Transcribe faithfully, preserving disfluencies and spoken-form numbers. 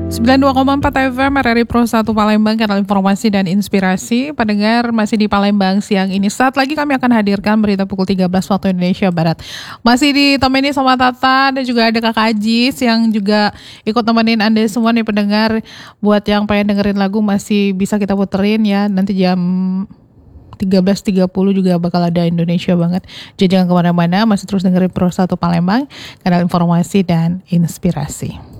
sembilan puluh dua koma empat F M R R I Pro satu Palembang, kanal informasi dan inspirasi. Pendengar masih di Palembang siang ini. Saat lagi kami akan hadirkan berita pukul tiga belas waktu Indonesia Barat. Masih ditemani sama Tata dan juga ada Kakak Ajis yang juga ikut temenin Anda semua nih pendengar. Buat yang pengen dengerin lagu masih bisa kita puterin ya. Nanti jam tiga belas tiga puluh juga bakal ada Indonesia banget. Jadi jangan kemana-mana, masih terus dengerin Pro satu Palembang, kanal informasi dan inspirasi.